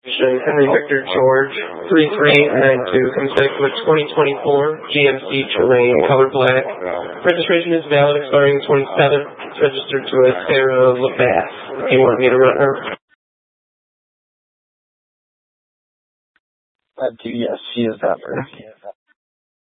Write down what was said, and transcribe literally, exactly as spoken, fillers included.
Henry Victor George, three three eight nine two, comes back with twenty twenty-four G M C Terrain, color black. Registration is valid, expiring twenty-seven. It's registered to a Sarah LaBasse. You want me to run her? Uh, yes, she is that.